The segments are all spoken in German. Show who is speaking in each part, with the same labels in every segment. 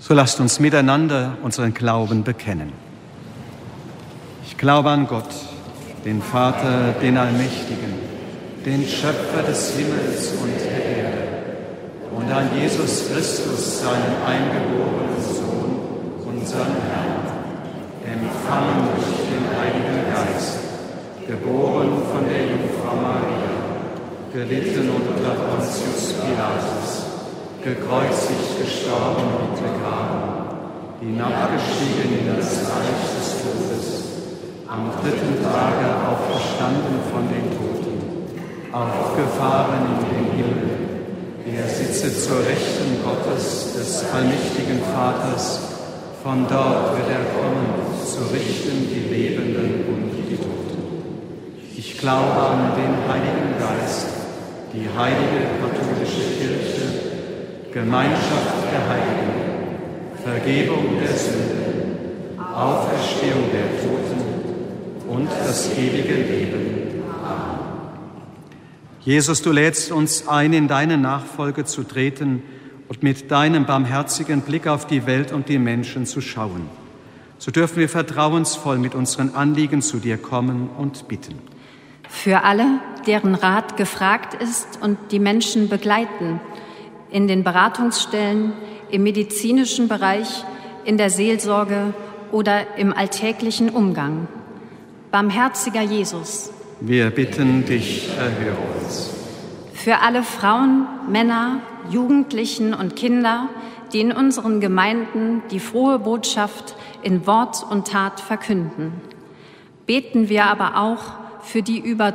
Speaker 1: So lasst uns miteinander unseren Glauben bekennen. Ich glaube an Gott, den Vater, den Allmächtigen, den Schöpfer des Himmels und der Erde, und an Jesus Christus, seinen eingeborenen Sohn, unseren Herrn, empfangen durch den Heiligen Geist, geboren von der Jungfrau Maria, gelitten unter Pontius Pilatus, gekreuzigt, gestorben und begraben, hinabgestiegen in das Reich des Todes, am dritten Tage auferstanden von den Toten, aufgefahren in den Himmel. Er sitze zur Rechten Gottes, des allmächtigen Vaters. Von dort wird er kommen, zu richten die Lebenden und die Toten. Ich glaube an den Heiligen Geist, die heilige katholische Kirche, Gemeinschaft der Heiligen, Vergebung der Sünden, Auferstehung der Toten und das ewige Leben. Amen. Jesus, du lädst uns ein, in deine Nachfolge zu treten und mit deinem barmherzigen Blick auf die Welt und die Menschen zu schauen. So dürfen wir vertrauensvoll mit unseren Anliegen zu dir kommen und bitten.
Speaker 2: Für alle, deren Rat gefragt ist und die Menschen begleiten, in den Beratungsstellen, im medizinischen Bereich, in der Seelsorge oder im alltäglichen Umgang. Barmherziger Jesus,
Speaker 1: wir bitten dich, erhöre uns.
Speaker 2: Für alle Frauen, Männer, Jugendlichen und Kinder, die in unseren Gemeinden die frohe Botschaft in Wort und Tat verkünden. Beten wir aber auch für die über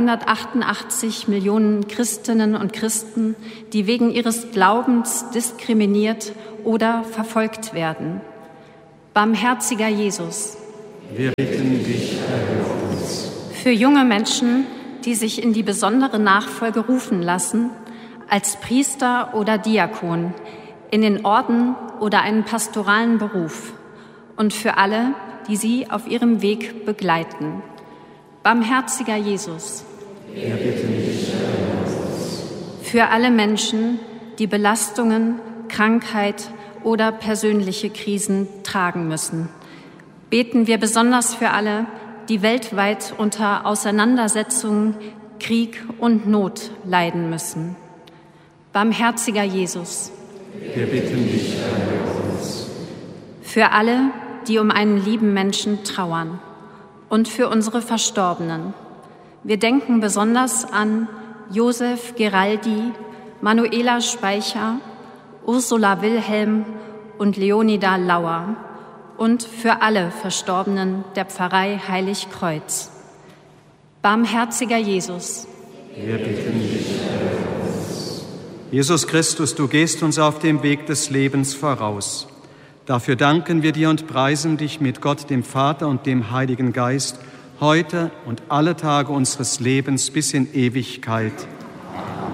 Speaker 2: 388 Millionen Christinnen und Christen, die wegen ihres Glaubens diskriminiert oder verfolgt werden. Barmherziger Jesus,
Speaker 1: wir bitten dich, erhöre uns.
Speaker 2: Für junge Menschen, die sich in die besondere Nachfolge rufen lassen, als Priester oder Diakon, in den Orden oder einen pastoralen Beruf, und für alle, die sie auf ihrem Weg begleiten. Barmherziger Jesus,
Speaker 1: wir bitten dich, erhöre uns.
Speaker 2: Für alle Menschen, die Belastungen, Krankheit oder persönliche Krisen tragen müssen, beten wir besonders für alle, die weltweit unter Auseinandersetzungen, Krieg und Not leiden müssen. Barmherziger Jesus,
Speaker 1: wir bitten dich, erhöre uns.
Speaker 2: Für alle, die um einen lieben Menschen trauern, und für unsere Verstorbenen. Wir denken besonders an Josef Geraldi, Manuela Speicher, Ursula Wilhelm und Leonida Lauer und für alle Verstorbenen der Pfarrei Heiligkreuz. Barmherziger Jesus,
Speaker 1: wir bitten dich, erhöre uns. Jesus Christus, du gehst uns auf dem Weg des Lebens voraus. Dafür danken wir dir und preisen dich mit Gott, dem Vater und dem Heiligen Geist, heute und alle Tage unseres Lebens bis in Ewigkeit.